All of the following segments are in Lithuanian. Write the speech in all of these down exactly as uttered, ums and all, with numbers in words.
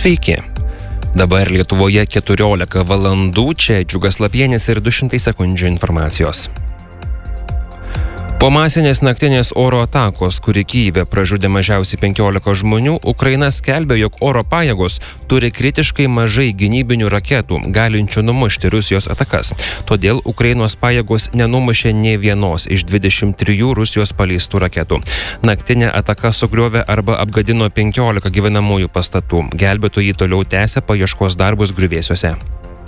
Sveiki. Dabar Lietuvoje keturiolika valandų, čia Džiugas Lapienis ir du šimtai sekundžių informacijos. Po masinės naktinės oro atakos, kuri Kyjive pražudė mažiausiai penkiolika žmonių, Ukraina skelbia, jog oro pajėgos turi kritiškai mažai gynybinių raketų, galinčių numušti Rusijos atakas. Todėl Ukrainos pajėgos nenumušė nė vienos iš dvidešimt trijų Rusijos paleistų raketų. Naktinė ataka sugriovė arba apgadino penkiolika gyvenamųjų pastatų. Gelbėtojai toliau tęsia paieškos darbus griuvėsiuose.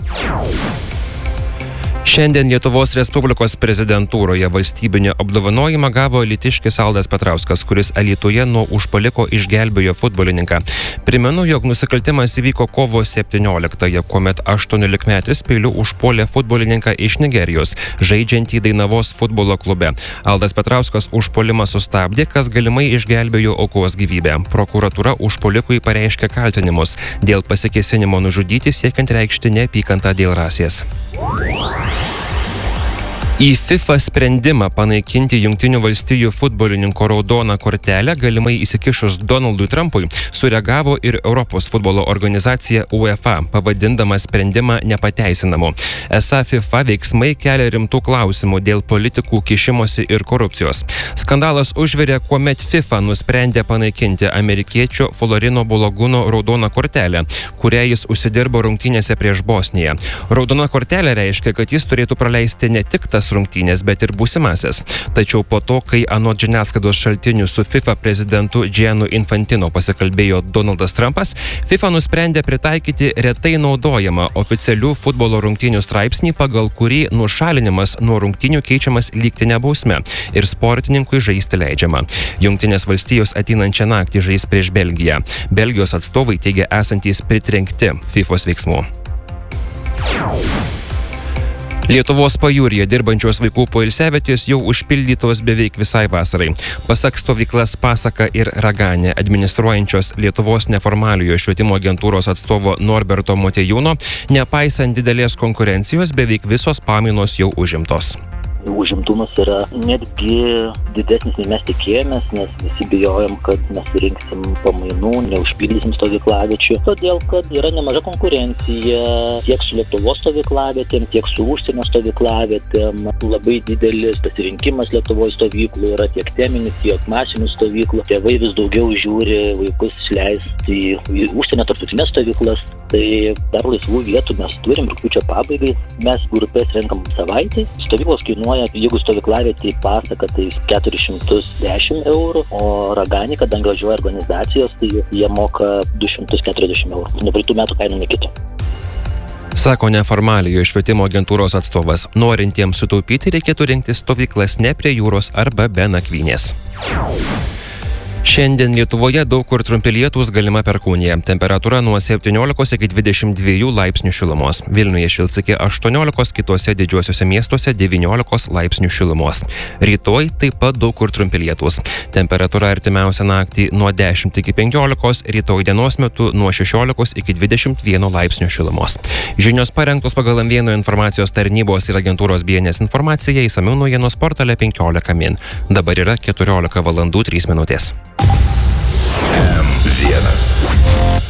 Šiandien Lietuvos Respublikos prezidentūroje valstybinį apdovanojimą gavo alytiškis Aldas Petrauskas, kuris Alytuje nuo užpuoliko išgelbėjo futbolininką. Primenu, jog nusikaltimas įvyko kovo septynioliktąją, kuomet aštuoniolikmetis peiliu užpuolė futbolininką iš Nigerijos, žaidžiantį Dainavos futbolo klube. Aldas Petrauskas užpuolimą sustabdė, kas galimai išgelbėjo aukos gyvybę. Prokuratūra užpuolikui pareiškė kaltinimus dėl pasikėsinimo nužudyti, siekiant reikšti neapykantą dėl rasės. Į FIFA sprendimą panaikinti Jungtinių valstijų futbolininko raudoną kortelę galimai įsikišus Donaldui Trumpui sureagavo ir Europos futbolo organizacija UEFA, pavadindama sprendimą nepateisinamu. Esą FIFA veiksmai kelia rimtų klausimų dėl politikų kišimosi ir korupcijos. Skandalas užvirė, kuomet FIFA nusprendė panaikinti amerikiečio Florino Baloguno raudoną kortelę, kurią jis užsidirbo rungtynėse prieš Bosniją. Raudona kortelė reiškia, kad jis turėtų praleisti ne tik tas rungtynės, bet ir būsimasias. Tačiau po to, kai anot žiniasklaidos šaltinių su FIFA prezidentu Giannu Infantino pasikalbėjo Donaldas Trumpas, FIFA nusprendė pritaikyti retai naudojamą oficialių futbolo rungtynių straipsnį, pagal kurį nušalinimas nuo rungtynių keičiamas lygtine bausme ir sportininkui žaisti leidžiama. Jungtinės valstijos ateinančią naktį žais prieš Belgiją. Belgijos atstovai teigia esantys pritrenkti FIFOs veiksmų. Lietuvos pajūryje dirbančios vaikų poilsiavietės jau užpildytos beveik visai vasarai. Pasak stovyklas Pasaka ir Raganė administruojančios Lietuvos neformaliojo švietimo agentūros atstovo Norberto Motiejūno, nepaisant didelės konkurencijos, beveik visos pamainos jau užimtos. Užimtumas yra netgi didesnis, nei mes tikėjomės, nes visi bijojom, kad nesurinksim pamainų, neužpildysim stovyklaviečių, todėl kad yra nemaža konkurencija tiek su Lietuvos stovyklavietėm, tiek su užsienio stovyklavietėm. Labai didelis pasirinkimas Lietuvos stovyklų yra tiek teminių, tiek masinių stovyklų. Tėvai vis daugiau žiūri vaikus išleisti į užsienio tarptautinės stovyklas, tai dar laisvų vietų mes turim rugpjūčio pabaigai. Mes grupės renkam savaitę. Stovyklos kainuoja, jeigu stovyklavietė į Pasaką, tai keturis šimtus dešimt eurų, o Raganį, kadangi važiuoja organizacijos, tai jie moka du šimtus keturiasdešimt eurų. Nuo praeitų metų kainų nekito. Sako neformaliojo švietimo agentūros atstovas. Norintiems sutaupyti reikėtų rinktis stovyklas ne prie jūros arba be nakvynės. Šiandien Lietuvoje daug kur trumpi lietūs, galima perkūnija. Temperatūra nuo septyniolikos iki dvidešimt dviejų laipsnių šilumos. Vilniuje šils iki aštuoniolikos, kitose didžiuosiuose miestuose devyniolikos laipsnių šilumos. Rytoj taip pat daug kur trumpi lietūs. Temperatūra artimiausią naktį nuo dešimt iki penkiolikos, rytoj dienos metu nuo šešiolikos iki dvidešimt vieno laipsnių šilumos. Žinios parengtos pagal M vienas informacijos tarnybos ir agentūros B N S informaciją, išsamiau naujienos portale penkiolika min. Dabar yra keturiolika valandų trys minutės. M vienas.